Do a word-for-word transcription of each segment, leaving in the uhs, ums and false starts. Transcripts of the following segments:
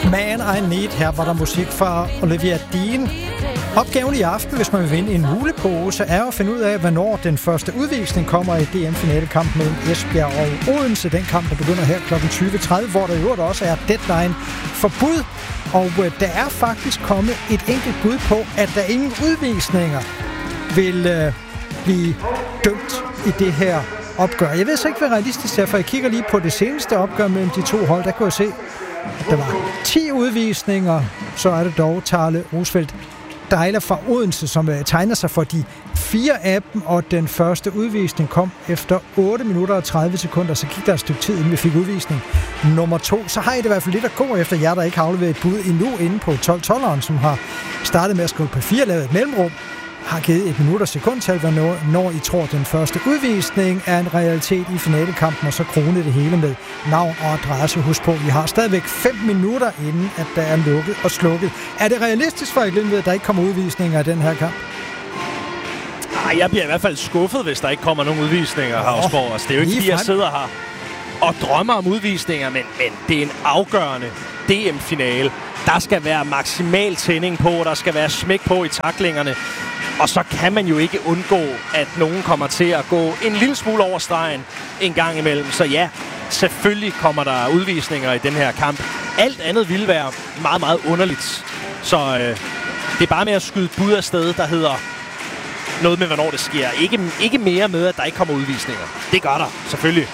Man I Need. Her var der musik fra Olivia Dean. Opgaven i aften, hvis man vil vinde en mulepose, er at finde ud af, hvornår den første udvisning kommer i D M-finalekamp mellem Esbjerg og Odense. Den kamp, der begynder her klokken tyve tredive, hvor der i øvrigt også er deadline for bud. Og øh, der er faktisk kommet et enkelt bud på, at der ingen udvisninger vil øh, blive dømt i det her opgør. Jeg ved så ikke, hvad realistisk er, for jeg kigger lige på det seneste opgør mellem de to hold. Der kunne jeg se, at der var ti udvisninger. Så er det dog Tarle Roosevelt Dejler fra Odense, som uh, tegner sig for de fire af dem, og den første udvisning kom efter otte minutter og tredive sekunder, så gik der et stykke tid, inden vi fik udvisning nummer to. Så har I det i hvert fald lidt at gå efter jer, der ikke har afleveret et bud endnu inde på tolv tolveren, som har startet med at skrive papir, lavet et mellemrum, har givet et minut og sekundtal, når, når I tror, den første udvisning er en realitet i finalekampen, og så krone det hele med navn og adresse. Husk på, I har stadigvæk fem minutter inden, at der er lukket og slukket. Er det realistisk for Glindved, at der ikke kommer udvisninger i den her kamp? Ej, jeg bliver i hvert fald skuffet, hvis der ikke kommer nogen udvisninger, Havsborg. Altså, det er jo ikke, fordi jeg sidder her og drømmer om udvisninger, men, men det er en afgørende D M-finale. Der skal være maksimal tænding på, der skal være smæk på i taklingerne. Og så kan man jo ikke undgå, at nogen kommer til at gå en lille smule over stregen en gang imellem. Så ja, selvfølgelig kommer der udvisninger i den her kamp. Alt andet ville være meget, meget underligt. Så øh, det er bare med at skyde bud af sted, der hedder noget med, hvornår det sker. Ikke, ikke mere med, at der ikke kommer udvisninger. Det gør der, selvfølgelig.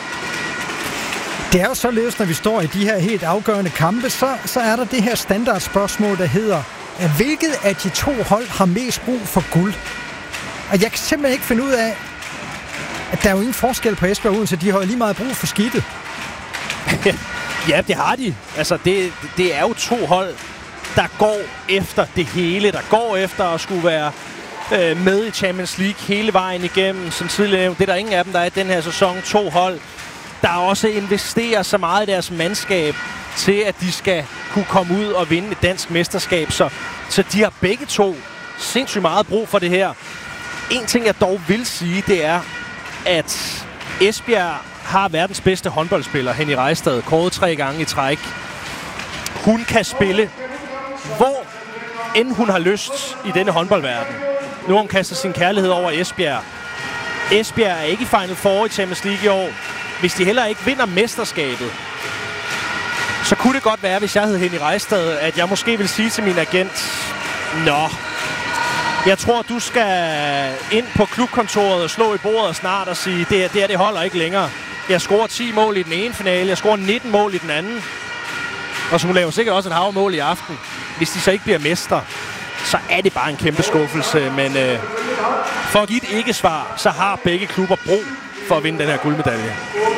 Det er jo således, når vi står i de her helt afgørende kampe, så, så er der det her standardspørgsmål, der hedder, at hvilket af de to hold har mest brug for guld? Og jeg kan simpelthen ikke finde ud af, at der er jo ingen forskel på Esbjerg og Odense, de har lige meget brug for skidtet. Ja, det har de. Altså, det, det er jo to hold, der går efter det hele, der går efter at skulle være øh, med i Champions League hele vejen igennem. Som tidligere, det er der ingen af dem, der er i den her sæson. To hold, der også investerer så meget i deres mandskab, til at de skal kunne komme ud og vinde et dansk mesterskab. Så, så de har begge to sindssygt meget brug for det her. En ting, jeg dog vil sige, det er, at Esbjerg har verdens bedste håndboldspiller, Henny Reistad, kåret tre gange i træk. Hun kan spille, hvor end hun har lyst i denne håndboldverden. Nu har hun kastet sin kærlighed over Esbjerg. Esbjerg er ikke i Final Four i Champions League i år. Hvis de heller ikke vinder mesterskabet, så kunne det godt være, hvis jeg hed Henny Reistad, at jeg måske vil sige til min agent, nå, jeg tror, du skal ind på klubkontoret og slå i bordet snart og sige, det her, det her det holder ikke længere. Jeg scorer ti mål i den ene finale, jeg scorer nitten mål i den anden. Og så hun laver sikkert også et hav mål i aften. Hvis de så ikke bliver mester, så er det bare en kæmpe skuffelse. Men øh, for at give et ikke-svar, så har begge klubber brug for at vinde den her guldmedalje.